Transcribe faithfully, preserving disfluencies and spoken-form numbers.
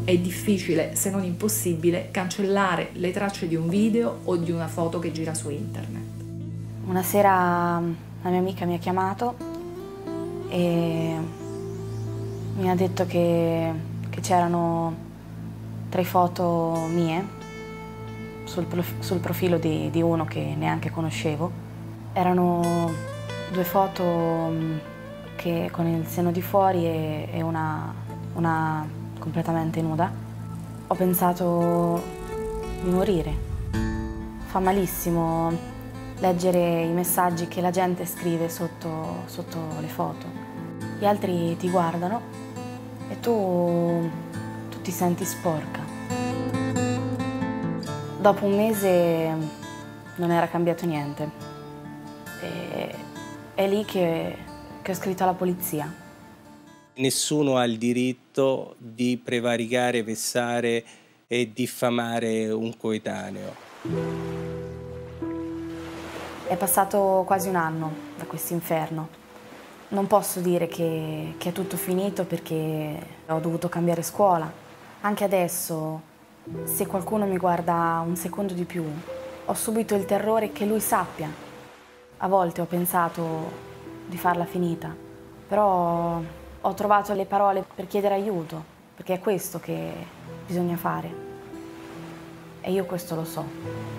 è difficile, se non impossibile, cancellare le tracce di un video o di una foto che gira su internet. Una sera la mia amica mi ha chiamato e mi ha detto che, che c'erano tre foto mie sul, prof, sul profilo di, di uno che neanche conoscevo. Erano due foto che, con il seno di fuori e, e una, una completamente nuda. Ho pensato di morire. Fa malissimo leggere i messaggi che la gente scrive sotto, sotto le foto. Gli altri ti guardano e tu, tu ti senti sporca. Dopo un mese non era cambiato niente. E è lì che, che ho scritto alla polizia. Nessuno ha il diritto di prevaricare, vessare e diffamare un coetaneo. È passato quasi un anno da questo inferno. Non posso dire che, che è tutto finito perché ho dovuto cambiare scuola. Anche adesso, se qualcuno mi guarda un secondo di più, ho subito il terrore che lui sappia. A volte ho pensato di farla finita, però ho trovato le parole per chiedere aiuto, perché è questo che bisogna fare. E io questo lo so.